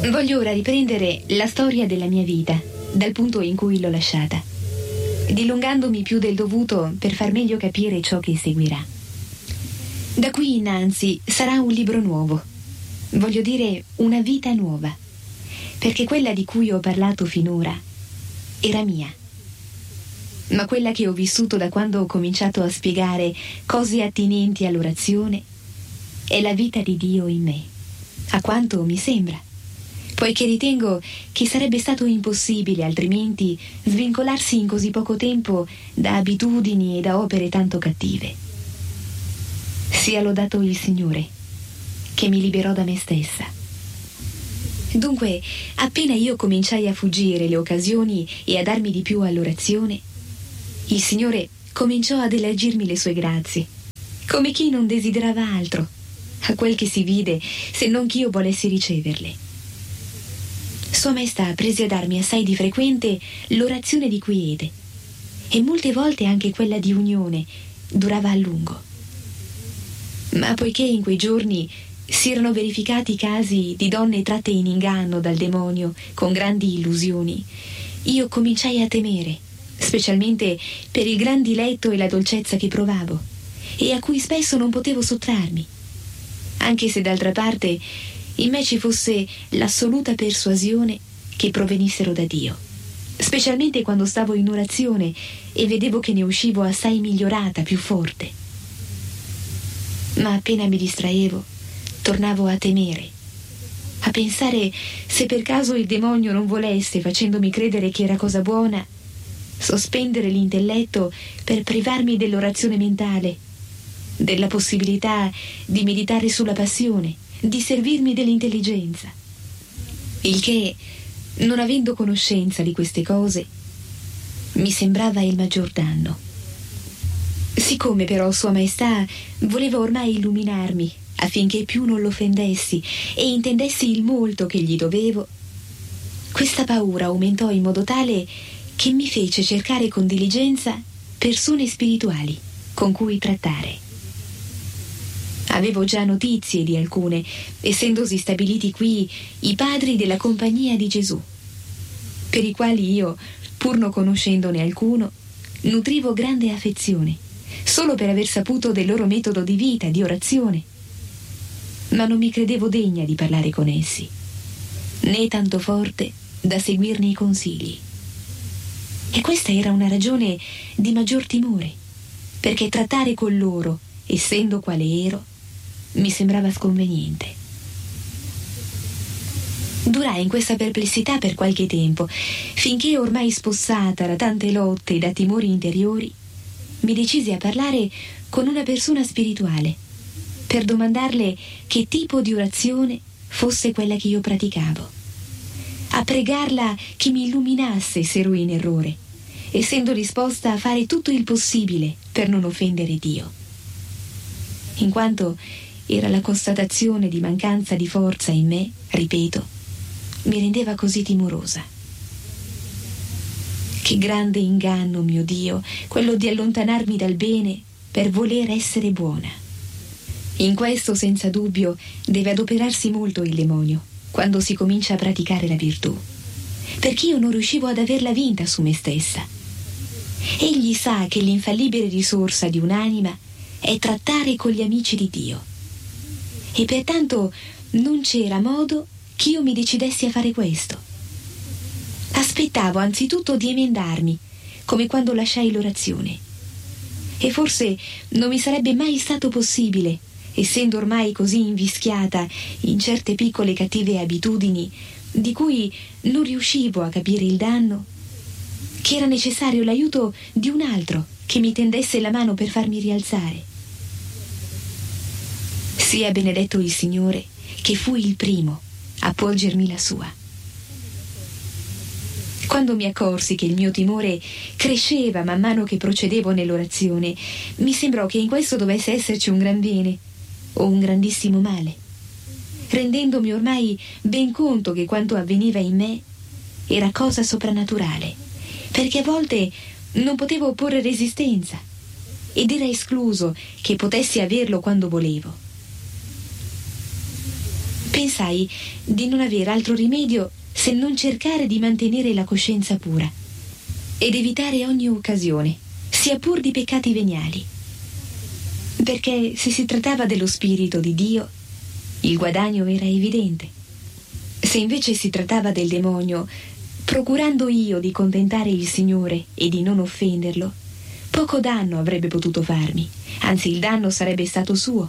Voglio ora riprendere la storia della mia vita, dal punto in cui l'ho lasciata, dilungandomi più del dovuto per far meglio capire ciò che seguirà. Da qui innanzi sarà un libro nuovo, voglio dire una vita nuova, perché quella di cui ho parlato finora era mia. Ma quella che ho vissuto da quando ho cominciato a spiegare cose attinenti all'orazione è la vita di Dio in me, a quanto mi sembra, poiché ritengo che sarebbe stato impossibile altrimenti svincolarsi in così poco tempo da abitudini e da opere tanto cattive. Sia lodato il Signore, che mi liberò da me stessa. Dunque, appena io cominciai a fuggire le occasioni e a darmi di più all'orazione, il Signore cominciò ad elargirmi le sue grazie, come chi non desiderava altro, a quel che si vide, se non che io volessi riceverle. Sua Maestà prese a darmi assai di frequente l'orazione di quiete, e molte volte anche quella di unione durava a lungo. Ma poiché in quei giorni si erano verificati casi di donne tratte in inganno dal demonio con grandi illusioni, io cominciai a temere, specialmente per il gran diletto e la dolcezza che provavo, e a cui spesso non potevo sottrarmi, anche se d'altra parte in me ci fosse l'assoluta persuasione che provenissero da Dio, specialmente quando stavo in orazione e vedevo che ne uscivo assai migliorata, più forte. Ma appena mi distraevo, tornavo a temere, a pensare se per caso il demonio non volesse, facendomi credere che era cosa buona, sospendere l'intelletto per privarmi dell'orazione mentale, della possibilità di meditare sulla passione, di servirmi dell'intelligenza. Il che, non avendo conoscenza di queste cose, mi sembrava il maggior danno. Siccome però Sua Maestà voleva ormai illuminarmi affinché più non l'offendessi e intendessi il molto che gli dovevo, questa paura aumentò in modo tale che mi fece cercare con diligenza persone spirituali con cui trattare. Avevo già notizie di alcune, essendosi stabiliti qui i padri della Compagnia di Gesù, per i quali io, pur non conoscendone alcuno, nutrivo grande affezione, solo per aver saputo del loro metodo di vita, di orazione. Ma non mi credevo degna di parlare con essi, né tanto forte da seguirne i consigli. E questa era una ragione di maggior timore, perché trattare con loro, essendo quale ero, mi sembrava sconveniente. Durai in questa perplessità per qualche tempo, finché ormai spossata da tante lotte e da timori interiori, mi decisi a parlare con una persona spirituale, per domandarle che tipo di orazione fosse quella che io praticavo, a pregarla che mi illuminasse se ero in errore, essendo disposta a fare tutto il possibile per non offendere Dio, in quanto era la constatazione di mancanza di forza in me, ripeto, mi rendeva così timorosa. Che grande inganno, mio Dio, quello di allontanarmi dal bene per voler essere buona. In questo, senza dubbio, deve adoperarsi molto il demonio quando si comincia a praticare la virtù, perché io non riuscivo ad averla vinta su me stessa. Egli sa che l'infallibile risorsa di un'anima è trattare con gli amici di Dio, e pertanto non c'era modo che io mi decidessi a fare questo. Aspettavo anzitutto di emendarmi, come quando lasciai l'orazione, e forse non mi sarebbe mai stato possibile, essendo ormai così invischiata in certe piccole cattive abitudini di cui non riuscivo a capire il danno, che era necessario l'aiuto di un altro che mi tendesse la mano per farmi rialzare. Sia benedetto il Signore, che fui il primo a porgermi la sua. Quando mi accorsi che il mio timore cresceva man mano che procedevo nell'orazione, mi sembrò che in questo dovesse esserci un gran bene o un grandissimo male, rendendomi ormai ben conto che quanto avveniva in me era cosa soprannaturale, perché a volte non potevo opporre resistenza ed era escluso che potessi averlo quando volevo. Pensai di non avere altro rimedio se non cercare di mantenere la coscienza pura ed evitare ogni occasione, sia pur di peccati veniali. Perché se si trattava dello Spirito di Dio, il guadagno era evidente. Se invece si trattava del demonio, procurando io di contentare il Signore e di non offenderlo, poco danno avrebbe potuto farmi, anzi il danno sarebbe stato suo.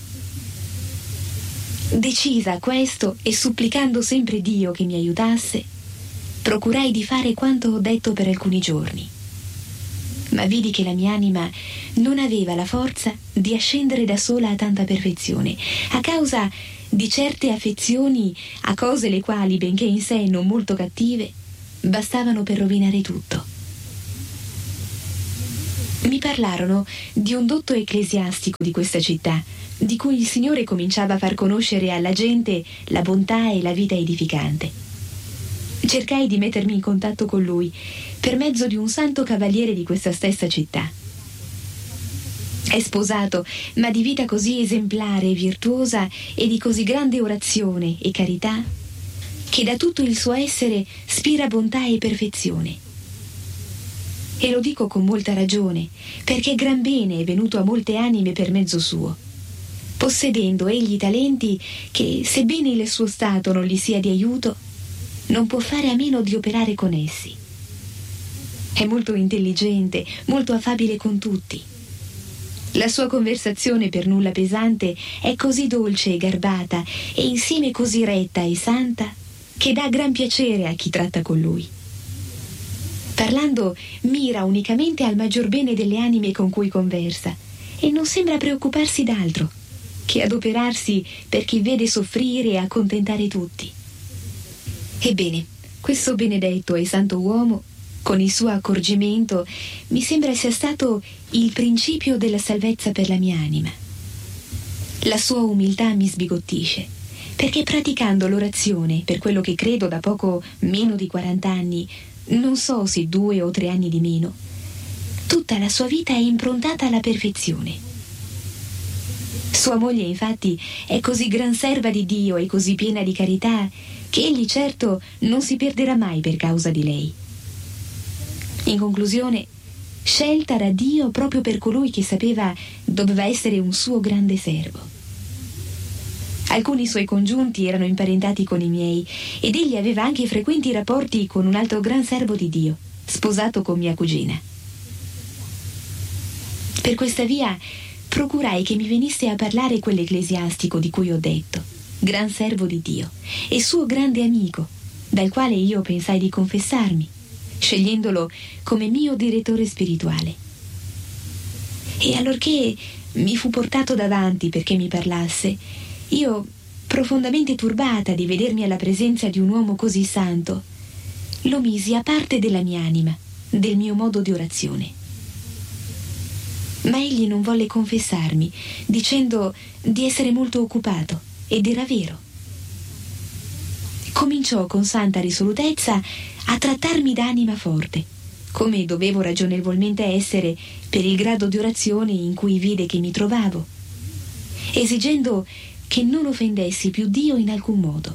Decisa a questo e supplicando sempre Dio che mi aiutasse, procurai di fare quanto ho detto per alcuni giorni. Ma vidi che la mia anima non aveva la forza di ascendere da sola a tanta perfezione, a causa di certe affezioni a cose le quali, benché in sé non molto cattive, bastavano per rovinare tutto. Mi parlarono di un dotto ecclesiastico di questa città, di cui il Signore cominciava a far conoscere alla gente la bontà e la vita edificante. Cercai di mettermi in contatto con lui per mezzo di un santo cavaliere di questa stessa città. È sposato, ma di vita così esemplare e virtuosa e di così grande orazione e carità, che da tutto il suo essere spira bontà e perfezione. E lo dico con molta ragione, perché gran bene è venuto a molte anime per mezzo suo, possedendo egli talenti che, sebbene il suo stato non gli sia di aiuto, non può fare a meno di operare con essi. È molto intelligente, molto affabile con tutti. La sua conversazione per nulla pesante è così dolce e garbata e insieme così retta e santa che dà gran piacere a chi tratta con lui. Parlando, mira unicamente al maggior bene delle anime con cui conversa e non sembra preoccuparsi d'altro che adoperarsi per chi vede soffrire e accontentare tutti. Ebbene, questo benedetto e santo uomo, con il suo accorgimento, mi sembra sia stato il principio della salvezza per la mia anima. La sua umiltà mi sbigottisce, perché praticando l'orazione, per quello che credo da poco meno di 40 anni, non so se 2 o 3 anni di meno, tutta la sua vita è improntata alla perfezione. Sua moglie, infatti, è così gran serva di Dio e così piena di carità che egli certo non si perderà mai per causa di lei. In conclusione, scelta da Dio proprio per colui che sapeva doveva essere un suo grande servo. Alcuni suoi congiunti erano imparentati con i miei ed egli aveva anche frequenti rapporti con un altro gran servo di Dio, sposato con mia cugina. Per questa via procurai che mi venisse a parlare quell'ecclesiastico di cui ho detto, gran servo di Dio e suo grande amico, dal quale io pensai di confessarmi, scegliendolo come mio direttore spirituale. E allorché mi fu portato davanti perché mi parlasse, io, profondamente turbata di vedermi alla presenza di un uomo così santo, lo misi a parte della mia anima, del mio modo di orazione. Ma egli non volle confessarmi, dicendo di essere molto occupato, ed era vero. Cominciò con santa risolutezza a trattarmi d'anima forte, come dovevo ragionevolmente essere per il grado di orazione in cui vide che mi trovavo, esigendo che non offendessi più Dio in alcun modo.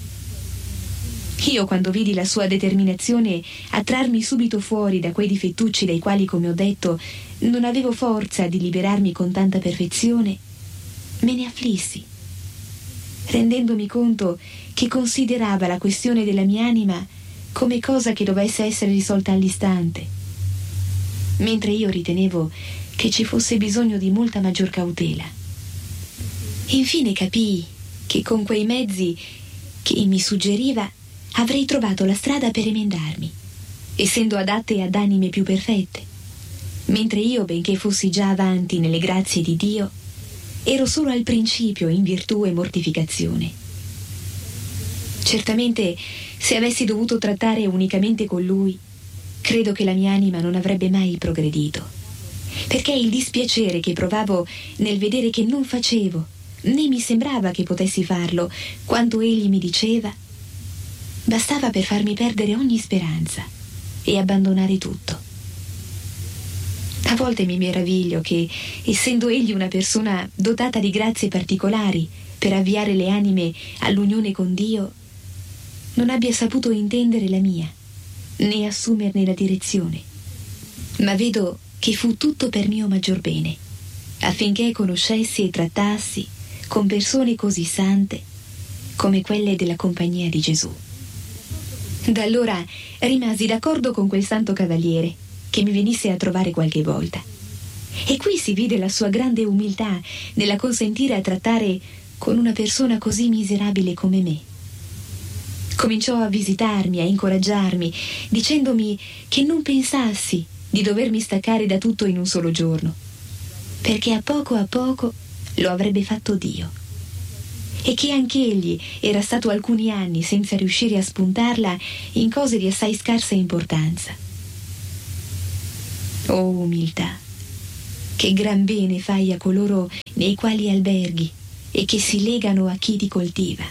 Io, quando vidi la sua determinazione a trarmi subito fuori da quei difettucci dai quali, come ho detto, non avevo forza di liberarmi con tanta perfezione, me ne afflissi, rendendomi conto che considerava la questione della mia anima come cosa che dovesse essere risolta all'istante, mentre io ritenevo che ci fosse bisogno di molta maggior cautela. Infine capii che con quei mezzi che mi suggeriva avrei trovato la strada per emendarmi, essendo adatte ad anime più perfette, mentre io, benché fossi già avanti nelle grazie di Dio, ero solo al principio in virtù e mortificazione. Certamente, se avessi dovuto trattare unicamente con lui, credo che la mia anima non avrebbe mai progredito, perché il dispiacere che provavo nel vedere che non facevo, né mi sembrava che potessi farlo, quanto egli mi diceva, bastava per farmi perdere ogni speranza e abbandonare tutto. A volte mi meraviglio che, essendo egli una persona dotata di grazie particolari, per avviare le anime all'unione con Dio, non abbia saputo intendere la mia, né assumerne la direzione. Ma vedo che fu tutto per mio maggior bene, affinché conoscessi e trattassi con persone così sante come quelle della compagnia di Gesù. Da allora rimasi d'accordo con quel santo cavaliere che mi venisse a trovare qualche volta. E qui si vide la sua grande umiltà nella consentire a trattare con una persona così miserabile come me. Cominciò a visitarmi, a incoraggiarmi, dicendomi che non pensassi di dovermi staccare da tutto in un solo giorno, perché a poco lo avrebbe fatto Dio, e che anch'egli era stato alcuni anni senza riuscire a spuntarla in cose di assai scarsa importanza. Oh umiltà, che gran bene fai a coloro nei quali alberghi e che si legano a chi ti coltiva.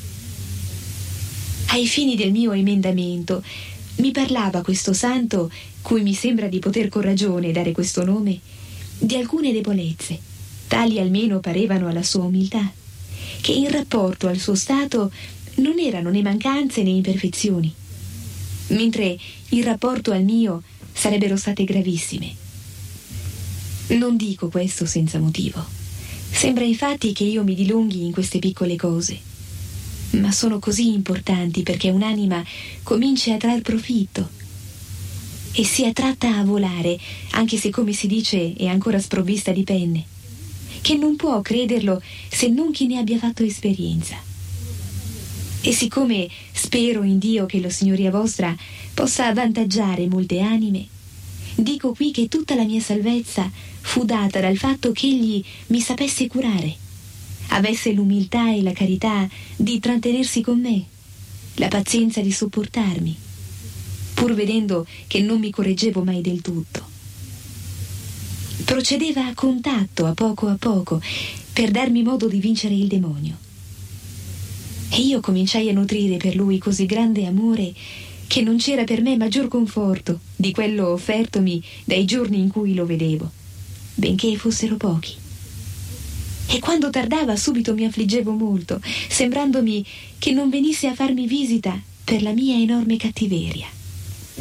Ai fini del mio emendamento mi parlava questo santo, cui mi sembra di poter con ragione dare questo nome, di alcune debolezze, tali almeno parevano alla sua umiltà, che in rapporto al suo stato non erano né mancanze né imperfezioni, mentre in rapporto al mio sarebbero state gravissime. Non dico questo senza motivo. Sembra infatti che io mi dilunghi in queste piccole cose, ma sono così importanti perché un'anima cominci a trar profitto e sia tratta a volare, anche se, come si dice, è ancora sprovvista di penne, che non può crederlo se non chi ne abbia fatto esperienza. E siccome spero in Dio che la signoria vostra possa avvantaggiare molte anime, dico qui che tutta la mia salvezza fu data dal fatto che egli mi sapesse curare, avesse l'umiltà e la carità di trattenersi con me, la pazienza di sopportarmi, pur vedendo che non mi correggevo mai del tutto. Procedeva a contatto, a poco, per darmi modo di vincere il demonio. E io cominciai a nutrire per lui così grande amore che non c'era per me maggior conforto di quello offertomi dai giorni in cui lo vedevo, benché fossero pochi. E quando tardava subito mi affliggevo molto, sembrandomi che non venisse a farmi visita per la mia enorme cattiveria.